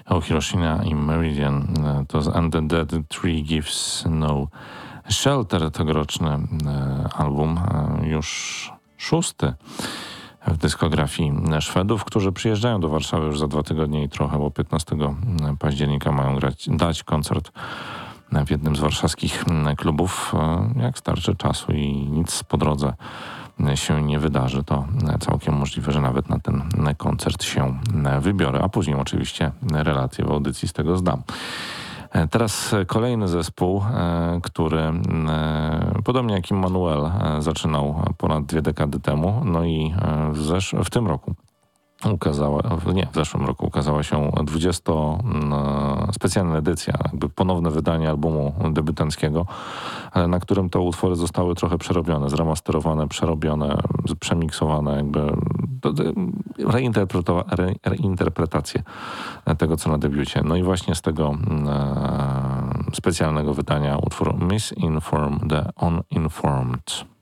O Hiroshima i Meridian to z And the Dead Tree Gives No Shelter, tegoroczny album, już 6 w dyskografii Szwedów, którzy przyjeżdżają do Warszawy już za 2 tygodnie i trochę, bo 15 października mają dać koncert w jednym z warszawskich klubów. Jak starczy czasu i nic po drodze się nie wydarzy, to całkiem możliwe, że nawet na ten koncert się wybiorę, a później oczywiście relacje w audycji z tego zdam. Teraz kolejny zespół, który podobnie jak Immanuel zaczynał ponad 2 dekady temu, no i w tym roku w zeszłym roku ukazała się 20 specjalna edycja, jakby ponowne wydanie albumu debiutanckiego, ale na którym te utwory zostały trochę przerobione, zremasterowane, przerobione, przemiksowane, jakby reinterpretacje tego, co na debiucie. No i właśnie z tego specjalnego wydania utwór Misinformed the Uninformed.